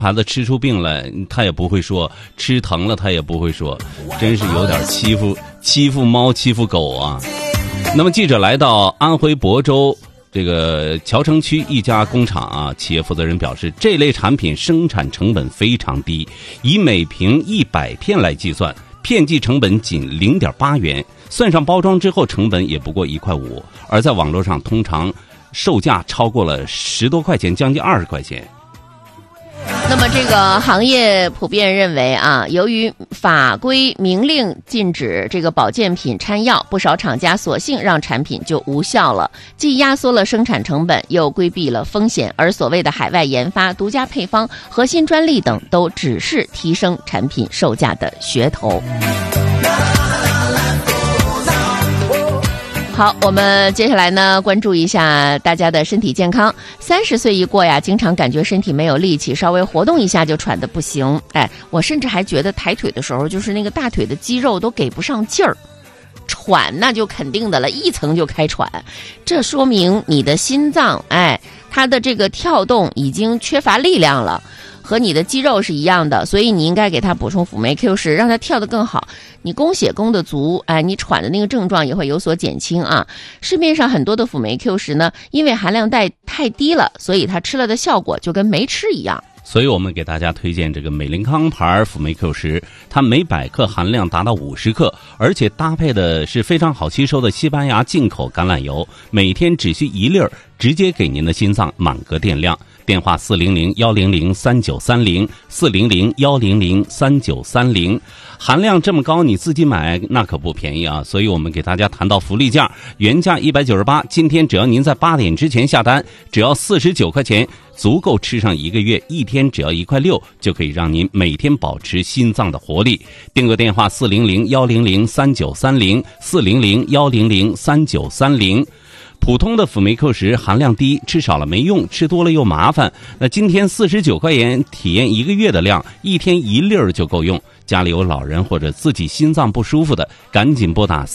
孩子吃出病来他也不会说，吃疼了他也不会说，真是有点欺负猫欺负狗啊。那么记者来到安徽亳州这个谯城区一家工厂啊，企业负责人表示，这类产品生产成本非常低，以每瓶100片来计算，片剂成本仅0.8元，算上包装之后成本也不过1块5，而在网络上通常售价超过了10多块钱，将近20块钱。 那么这个行业普遍认为啊，由于法规明令禁止这个保健品掺药，不少厂家索性让产品就无效了，既压缩了生产成本，又规避了风险，而所谓的海外研发、独家配方、核心专利等，都只是提升产品售价的噱头。好，我们接下来呢，关注一下大家的身体健康。30岁一过呀，经常感觉身体没有力气，稍微活动一下就喘得不行。我甚至还觉得抬腿的时候，就是那个大腿的肌肉都给不上劲儿，喘那就肯定的了，一层就开喘。这说明你的心脏，它的这个跳动已经缺乏力量了。和你的肌肉是一样的，所以你应该给它补充辅酶 Q10，让它跳得更好。你供血供得足，你喘的那个症状也会有所减轻啊。市面上很多的辅酶 Q10呢，因为含量太低了，所以它吃了的效果就跟没吃一样。 所以我们给大家推荐这个美林康牌辅酶 Q10，它每100克含量达到50克，而且搭配的是非常好吸收的西班牙进口橄榄油，每天只需1粒儿，直接给您的心脏满格电量。电话400-100-3930，400-100-3930，含量这么高，你自己买那可不便宜啊！所以我们给大家谈到福利价，原价198，今天只要您在8点之前下单，只要49块钱，足够吃上1个月，一天只要1块6，就可以让您每天保持心脏的活力。订购电话400-100-3930，400-100-3930。普通的辅酶 Q10含量低，吃少了没用，吃多了又麻烦。那今天49块钱体验1个月的量，一天1粒儿就够用。家里有老人或者自己心脏不舒服的，赶紧拨打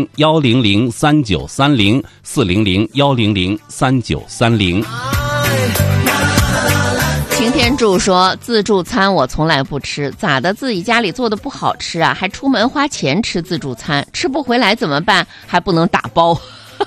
400-100-3930，400-100-3930。 擎天柱说，自助餐我从来不吃，咋的？自己家里做的不好吃啊，还出门花钱吃自助餐，吃不回来怎么办？还不能打包。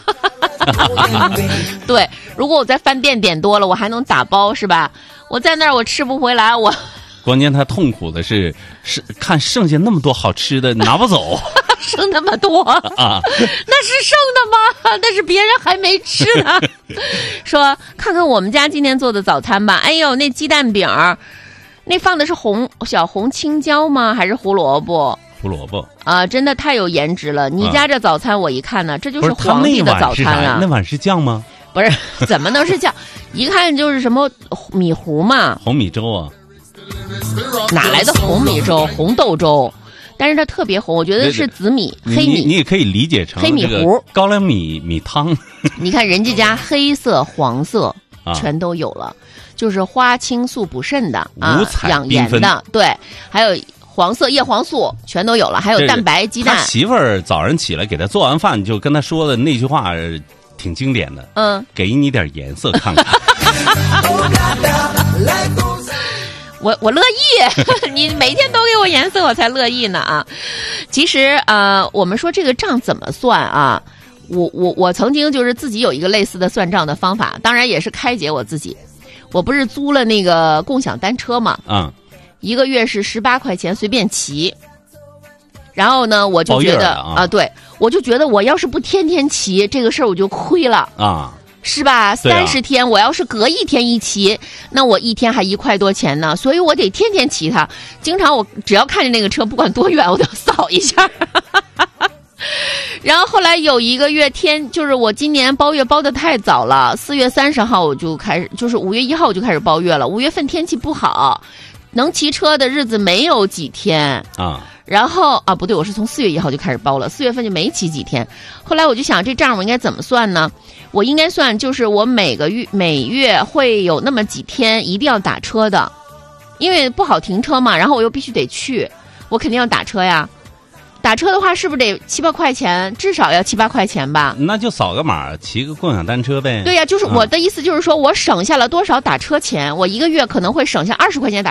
对，如果我在饭店点多了，我还能打包是吧？我在那儿我吃不回来， 关键他痛苦的是看剩下那么多好吃的拿不走。 剩那么多啊？那是剩的吗？那是别人还没吃呢。说看看我们家今天做的早餐吧。哎呦，那鸡蛋饼，那放的是小红青椒吗？还是胡萝卜？ 胡萝卜啊，真的太有颜值了！你家这早餐我一看呢，这就是皇帝的早餐啊！ 那碗是酱吗？ 不是，怎么能是酱？一看就是什么米糊嘛， 红米粥啊！ 哪来的红米粥？红豆粥，但是它特别红，我觉得是紫米、黑米。 你也可以理解成黑米糊、 高粱米汤。 你看人家家黑色、黄色全都有了，就是花青素补肾的五彩养颜的，对，还有。黄色叶黄素全都有了，还有蛋白鸡蛋。 他媳妇儿早上起来给他做完饭，就跟他说的那句话挺经典的，给你点颜色看看。 我乐意，你每天都给我颜色，我才乐意呢啊！其实我们说这个账怎么算啊？我曾经就是自己有一个类似的算账的方法，当然也是开解我自己。我不是租了那个共享单车嘛，1个月是18块钱随便骑，然后呢，我就觉得对，我就觉得我要是不天天骑这个事儿，我就亏了啊，是吧？30天，我要是隔1天一骑，那我1天还1块多钱呢，所以我得天天骑它。经常我只要看见那个车，不管多远，我都扫一下。然后后来有1个月就是我今年包月包得太早了，4月30号我就开始，就是5月1号我就开始包月了。5月份天气不好。能骑车的日子没有几天啊，然后不对，我是从4月1号就开始包了，4月份就没骑几天。后来我就想，这账我应该怎么算呢？我应该算就是我每月会有那么几天一定要打车的，因为不好停车嘛，然后我又必须得去，我肯定要打车呀。 打车的话是不是得7、8块钱？至少要7、8块钱吧？ 那就扫个码，骑个共享单车呗。 对呀，就是我的意思就是说我省下了多少打车钱，我一个月可能会省下20块钱打